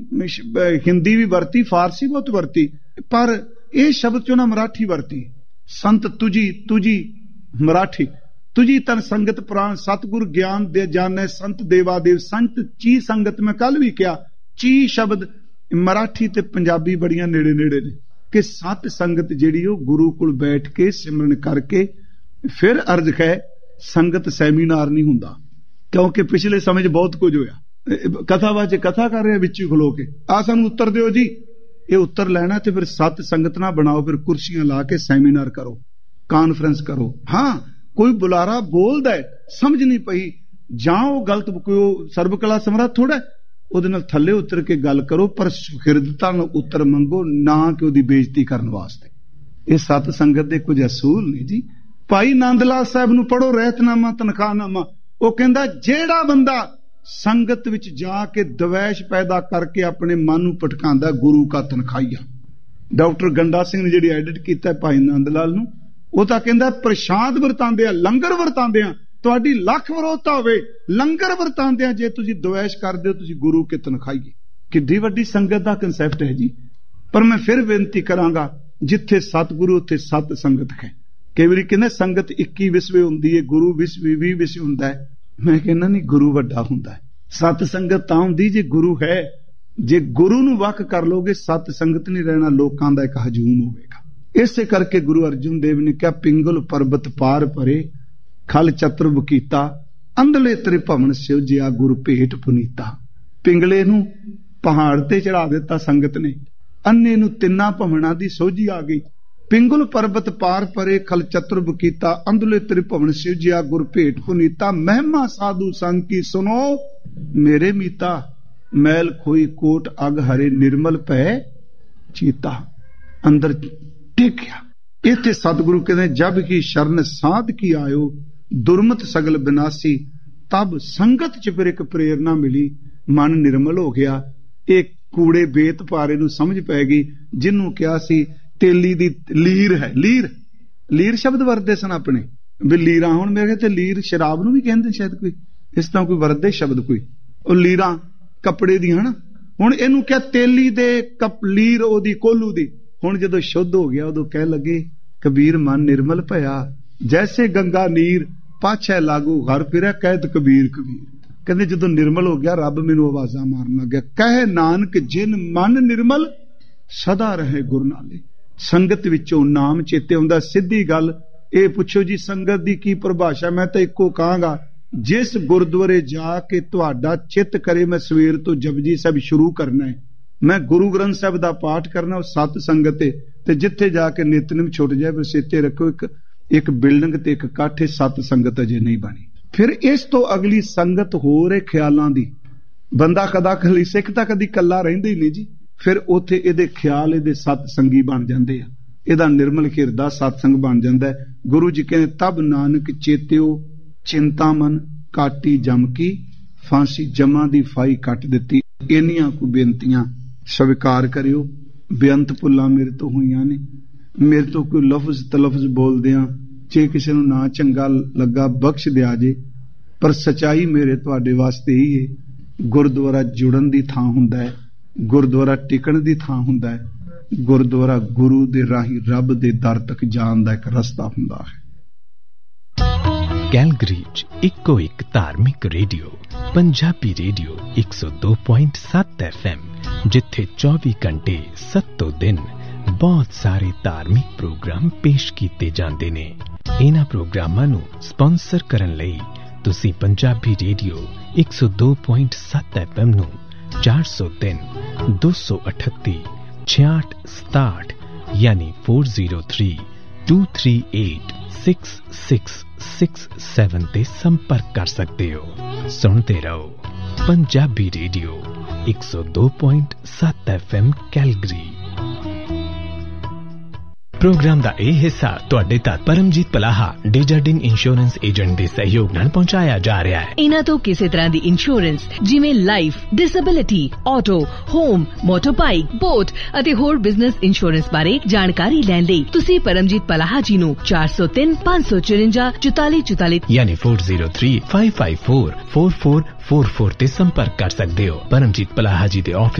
हिंदी भी वरती, फारसी बहुत वरती, पर यह शब्द चो ना मराठी वरती। संत तुझी, तुझी मराठी, तुझी तन संगत प्राण सतगुर ज्ञान दे जाने संत देवादेव। संत ची संगत मैं कल भी क्या, ची शब्द मराठी ते पंजाबी बड़ियां नेड़े नेड़े ने कि सत संगत जिहड़ी गुरु कोल बैठ के सिमरन करके फिर अर्ज है। संगत सैमीनार नहीं हुंदा, क्योंकि पिछले समय च बहुत कुछ होया। कथा बाच कथा कर रहे विच खलो के आ सानू उत्तर दिओ जी, ये उत्तर लेना ते फिर सत संगत ना बनाओ, फिर कुर्सियां ला के सैमीनार करो, कॉन्फ्रेंस करो। हाँ कोई बुलारा बोलदा है समझ नहीं पई, जां वो गलत कोई सर्वकला समर्थ थोड़ा ਉਹਦੇ ਨਾਲ ਥੱਲੇ ਉਤਰ ਕੇ ਗੱਲ ਕਰੋ, ਪਰ ਸੁਹਿਰਦਤਾ ਨਾਲ ਉੱਤਰ ਮੰਗੋ, ਨਾ ਕਿ ਉਹਦੀ ਬੇਇੱਜ਼ਤੀ ਕਰਨ ਵਾਸਤੇ। ਇਹ ਸਤ ਸੰਗਤ ਦੇ ਕੁਝ ਅਸੂਲ ਨੇ ਜੀ। ਭਾਈ ਨੰਦ ਲਾਲ ਸਾਹਿਬ ਨੂੰ ਪੜੋ ਰਹਿਤਨਾਮਾ ਤਨਖਾਹਨਾਮਾ, ਉਹ ਕਹਿੰਦਾ ਜਿਹੜਾ ਬੰਦਾ ਸੰਗਤ ਵਿੱਚ ਜਾ ਕੇ ਦਵੈਸ਼ ਪੈਦਾ ਕਰਕੇ ਆਪਣੇ ਮਨ ਨੂੰ ਭਟਕਾਉਂਦਾ, ਗੁਰੂ ਕਾ ਤਨਖਾਹੀਆ। ਡਾਕਟਰ ਗੰਡਾ ਸਿੰਘ ਨੇ ਜਿਹੜੀ ਐਡਿਟ ਕੀਤਾ ਭਾਈ ਨੰਦ ਲਾਲ ਨੂੰ, ਉਹ ਤਾਂ ਕਹਿੰਦਾ ਪ੍ਰਸ਼ਾਦ ਵਰਤਾਉਂਦੇ ਆ, ਲੰਗਰ ਵਰਤਾਉਂਦੇ ਆ, ਤੁਹਾਡੀ ਲੱਖ ਵਿਰੋਧਤਾ ਹੋਵੇ, ਲੰਗਰ ਵਰਤਾਉਂਦੇ ਆ ਜੇ ਤੁਸੀਂ ਦਵੈਸ਼ ਕਰਦੇ ਹੋ, ਤੁਸੀਂ ਗੁਰੂ ਕੇ ਤਨਖਾਹੀਏ। ਕਿੱਡੀ ਵੱਡੀ ਸੰਗਤ ਦਾ ਕਨਸੈਪਟ ਹੈ ਜੀ। ਪਰ ਮੈਂ ਫਿਰ ਬੇਨਤੀ ਕਰਾਂਗਾ, ਜਿੱਥੇ ਸਤਿਗੁਰੂ ਉੱਥੇ ਸਤ ਸੰਗਤ ਹੈ। ਕਈ ਵਾਰੀ ਕਹਿੰਦੇ ਸੰਗਤ 21 ਵਿਸਵੇ ਹੁੰਦੀ ਹੈ, ਗੁਰੂ 20 ਵਿਸਵੇ ਹੁੰਦਾ ਹੈ। ਮੈਂ ਕਹਿੰਦਾ ਨਹੀਂ, ਗੁਰੂ ਵੱਡਾ ਹੁੰਦਾ ਹੈ। ਸਤ ਸੰਗਤ ਤਾਂ ਹੁੰਦੀ ਜੇ ਗੁਰੂ ਹੈ। ਜੇ ਗੁਰੂ ਨੂੰ ਵੱਖ ਕਰ ਲੋਗੇ, ਸਤ ਸੰਗਤ ਨਹੀਂ ਰਹਿਣਾ, ਲੋਕਾਂ ਦਾ ਇੱਕ ਹਜੂਮ ਹੋਵੇਗਾ। ਇਸੇ ਕਰਕੇ ਗੁਰੂ ਅਰਜਨ ਦੇਵ ਨੇ ਕਿਹਾ, ਪਿੰਗਲ ਪਰਬਤ ਪਾਰ ਪਰੇ ਖਲ ਚਤੁਰ ਬਕੀਤਾ, ਅੰਧਲੇ ਤ੍ਰਿਭਵਨ ਸਿਵਜਿਆ ਗੁਰ ਭੇਟ ਪੁਨੀਤਾ। ਪਿੰਗਲੇ ਨੂੰ ਪਹਾੜ ਤੇ ਚੜਾ ਦਿੱਤਾ ਸੰਗਤ ਨੇ, ਅੰਨੇ ਨੂੰ ਤਿੰਨਾਂ ਭਵਨਾਂ ਦੀ ਸੋਝੀ ਆ ਗਈ। ਪਿੰਗਲ ਪਰਬਤ ਪਾਰ ਪਰੇ ਖਲ ਚਤੁਰ ਬਕੀਤਾ, ਅੰਧਲੇ ਤ੍ਰਿਭਵਨ ਸਿਵਜਿਆ ਗੁਰ ਭੇਟ ਪੁਨੀਤਾ। ਮਹਿਮਾ ਸਾਧੂ ਸੰਗ ਕੀ ਸੁਨੋ ਮੇਰੇ ਮੀਤਾ, ਮੈਲ ਖੋਈ ਕੋਟ ਅਗ ਹਰੇ ਨਿਰਮਲ ਭੈ ਚੀਤਾ। ਅੰਦਰ ਟੇਕਿਆ। इत्थे सतगुरु कहते जब की शरण साध की आयो, दुर्मत सगल विनाशी। तब संगत च फिर एक प्रेरणा मिली, मन निर्मल हो गया। एक कूड़े बेत पारे नूं समझ पै गई, जिन्हों कहा सी तेली दी लीर है। लीर लीर शब्द वरते सन अपने भी, लीरा हुण मेरे ख्याल लीर शराब नूं भी कहंदे शायद, कोई इस तरह कोई वरते शब्द कोई, ਉਹ ਲੀਰਾਂ ਕੱਪੜੇ ਦੀਆਂ ਹਨਾ। ਹੁਣ ਇਹਨੂੰ ਕਿਹਾ ਤੇਲੀ ਦੇ ਲੀਰ ਉਹਦੀ ਕੋਲੂ ਦੀ। ਹੁਣ ਜਦੋਂ ਸ਼ੁੱਧ ਹੋ ਗਿਆ, ਉਦੋਂ ਕਹਿ ਲੱਗੇ ਕਬੀਰ ਮਨ ਨਿਰਮਲ ਭਇਆ, ਜੈਸੇ ਗੰਗਾ ਨੀਰ ਪਾਛੈ ਲਾਗੂ ਘਰ ਫਿਰੈ ਕਹਿਤ ਕਬੀਰ ਕਬੀਰ। ਕਹਿੰਦੇ ਜਦੋਂ ਨਿਰਮਲ ਹੋ ਗਿਆ, ਰੱਬ ਮੈਨੂੰ ਆਵਾਜ਼ਾਂ ਮਾਰਨ ਲੱਗ ਗਿਆ, ਕਹਿ ਨਾਨਕ ਜਿਨ ਮਨ ਨਿਰਮਲ ਸਦਾ ਰਹੇ ਗੁਰ ਨਾਲੇ। ਸੰਗਤ ਵਿੱਚੋਂ ਨਾਮ ਚੇਤੇ ਆਉਂਦਾ। ਸਿੱਧੀ ਗੱਲ ਇਹ ਪੁੱਛੋ ਜੀ, ਸੰਗਤ ਦੀ ਕੀ ਪਰਿਭਾਸ਼ਾ? ਮੈਂ ਤਾਂ ਇੱਕੋ ਕਹਾਂਗਾ, ਜਿਸ ਗੁਰਦੁਆਰੇ ਜਾ ਕੇ ਤੁਹਾਡਾ ਚਿੱਤ ਕਰੇ ਮੈਂ ਸਵੇਰ ਤੋਂ ਜਪਜੀ ਸਾਹਿਬ ਸ਼ੁਰੂ ਕਰਨਾ ਹੈ, ਮੈਂ ਗੁਰੂ ਗ੍ਰੰਥ ਸਾਹਿਬ ਦਾ ਪਾਠ ਕਰਨਾ, ਉਹ ਸਤ ਸੰਗਤ ਹੈ। ਤੇ ਜਿੱਥੇ ਜਾ ਕੇ ਨਿਤਨੇਮ ਛੁੱਟ ਜਾਏ, ਫਿਰ ਸੇਤੇ ਰੱਖੋ ਇੱਕ ਬਿਲਡਿੰਗ ਤੇ ਇੱਕ ਕਾਠੇ, ਸਤ ਸੰਗਤ ਅਜੇ ਨਹੀਂ ਬਣੀ। ਫਿਰ ਇਸ ਤੋਂ ਅਗਲੀ ਸੰਗਤ ਹੋਰ ਹੈ ਖਿਆਲਾਂ ਦੀ। ਬੰਦਾ ਕਦੀ ਸਿੱਖ ਤਾਂ ਕਦੀ ਕੱਲਾ ਰਹਿੰਦਾ ਹੀ ਨਹੀਂ ਜੀ। ਫਿਰ ਉੱਥੇ ਇਹਦੇ ਖਿਆਲ ਇਹਦੇ ਸਤ ਸੰਗੀ ਬਣ ਜਾਂਦੇ ਆ, ਇਹਦਾ ਨਿਰਮਲ ਹਿਰਦਾ ਸਤਸੰਗ ਬਣ ਜਾਂਦਾ ਹੈ। ਗੁਰੂ ਜੀ ਕਹਿੰਦੇ ਤਬ ਨਾਨਕ ਚੇਤਿਓ ਚਿੰਤਾ ਮਨ ਕਾਟੀ ਜਮ ਕੀ ਫਾਂਸੀ, ਜਮਾਂ ਦੀ ਫਾਈ ਕੱਟ ਦਿੱਤੀ। ਇੰਨੀਆਂ ਕੁ ਬੇਨਤੀਆਂ ਸਵੀਕਾਰ ਕਰਿਓ। ਬੇਅੰਤ ਭੁੱਲਾਂ ਮੇਰੇ ਤੋਂ ਹੋਈਆਂ ਨੇ, ਮੇਰੇ ਤੋਂ ਕੋਈ ਲਫ਼ਜ਼ ਤਲਫ਼ਜ਼ ਬੋਲਦਿਆਂ ਜੇ ਕਿਸੇ ਨੂੰ ਨਾ ਚੰਗਾ ਲੱਗਾ ਬਖਸ਼ ਦਿਆ ਜੇ, ਪਰ ਸਚਾਈ ਮੇਰੇ ਤੁਹਾਡੇ ਵਾਸਤੇ ਹੀ ਹੈ। ਗੁਰਦੁਆਰਾ ਜੁੜਨ ਦੀ ਥਾਂ ਹੁੰਦਾ ਹੈ, ਗੁਰਦੁਆਰਾ ਟਿਕਣ ਦੀ ਥਾਂ ਹੁੰਦਾ ਹੈ, ਗੁਰਦੁਆਰਾ ਗੁਰੂ ਦੇ ਰਾਹੀਂ ਰੱਬ ਦੇ ਦਰ ਤੱਕ ਜਾਣ ਦਾ ਇੱਕ ਰਸਤਾ ਹੁੰਦਾ ਹੈ। ਕੈਲਗਰੀ 'ਚ ਇੱਕੋ ਇੱਕ ਧਾਰਮਿਕ ਰੇਡੀਓ, ਪੰਜਾਬੀ ਰੇਡੀਓ 102.7 FM, ਜਿੱਥੇ 24 ਘੰਟੇ 7 ਦਿਨ ਬਹੁਤ ਸਾਰੇ ਧਾਰਮਿਕ ਪ੍ਰੋਗਰਾਮ ਪੇਸ਼ ਕੀਤੇ ਜਾਂਦੇ ਨੇ। ਇਹਨਾਂ ਪ੍ਰੋਗਰਾਮਾਂ ਨੂੰ ਸਪਾਂਸਰ ਕਰਨ ਲਈ ਤੁਸੀਂ ਪੰਜਾਬੀ ਰੇਡੀਓ 102.7 FM ਨੂੰ 403 238 6667 ਯਾਨੀ 403 238 6667 ਤੇ ਸੰਪਰਕ ਕਰ ਸਕਦੇ ਹੋ। ਸੁਣਦੇ ਰਹੋ Punjabi radio 102.7 FM Calgary. Programme ਦਾ ਇਹ ਹਿੱਸਾ ਤੁਹਾਡੇ ਤੱਕ ਪਰਮਜੀਤ ਪਲਾਹਾ ਡੇਜਰਡਿਨ ਇੰਸ਼ੋਰੈਂਸ ਏਜੰਟ ਦੇ ਸਹਿਯੋਗ ਨਾਲ ਪਹੁੰਚਾਇਆ ਜਾ ਰਿਹਾ ਹੈ। ਇਹਨਾਂ ਤੋਂ ਕਿਸੇ ਤਰ੍ਹਾਂ ਦੀ ਇੰਸ਼ੋਰੈਂਸ ਜਿਵੇਂ life, disability, auto, home, ਮੋਟਰਬਾਈਕ, boat ਅਤੇ ਹੋਰ ਬਿਜ਼ਨਸ ਇੰਸ਼ੋਰੈਂਸ ਬਾਰੇ ਜਾਣਕਾਰੀ ਲੈਣ ਲਈ ਤੁਸੀਂ ਪਰਮਜੀਤ ਪਲਾਹਾ ਜੀ ਨੂੰ 403 554 4444 ਯਾਨੀ 403 554 4444 ਤੇ ਸੰਪਰਕ ਕਰ ਸਕਦੇ ਹੋ। ਪਰਮਜੀਤ ਪਲਾਹਾ ਜੀ ਦੇ ਆਫਿਸ